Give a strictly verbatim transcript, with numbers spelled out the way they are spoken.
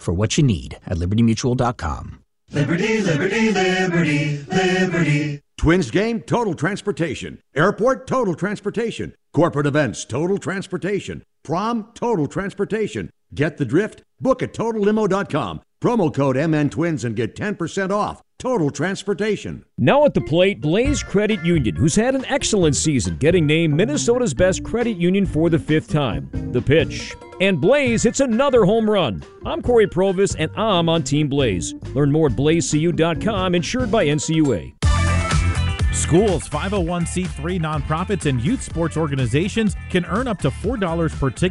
for what you need at liberty mutual dot com. Liberty, liberty, liberty, liberty. Twins game, Total Transportation. Airport, Total Transportation. Corporate events, Total Transportation. Prom, Total Transportation. Get the drift? Book at total limo dot com. Promo code M N Twins and get ten percent off. Total Transportation. Now at the plate, Blaze Credit Union, who's had an excellent season, getting named Minnesota's best credit union for the fifth time. The pitch. And Blaze hits another home run. I'm Corey Provis, and I'm on Team Blaze. Learn more at blaze c u dot com, insured by N C U A. Schools, five oh one c three nonprofits, and youth sports organizations can earn up to four dollars per ticket